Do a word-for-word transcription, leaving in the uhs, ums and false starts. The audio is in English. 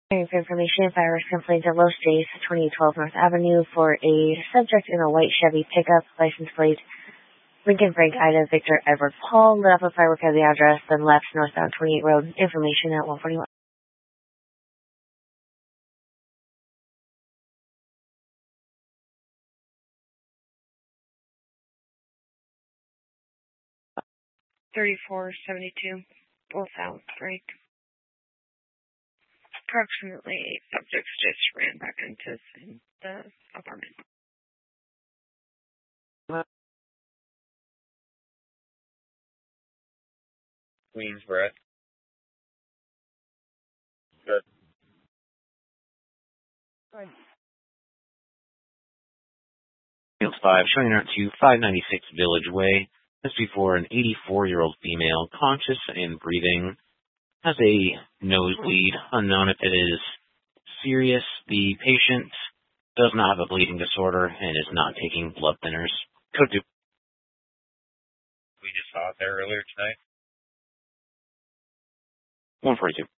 For information, virus complaint at Los Days, twenty twelve North Avenue for a subject in a white Chevy pickup, license plate Lincoln Frank Ida Victor Edward Paul, lit up a firework at the address, then left northbound twenty-eight Road. Information at one forty-one. thirty-four seventy-two, both out break. Approximately eight subjects just ran back into the apartment. Queens, Brett. Good. Good. Field five, showing her to five ninety-six Village Way. This before an eighty-four-year-old female, conscious and breathing, has a nosebleed. Unknown if it is serious. The patient does not have a bleeding disorder and is not taking blood thinners. Code two. We just saw it there earlier tonight. one forty-two.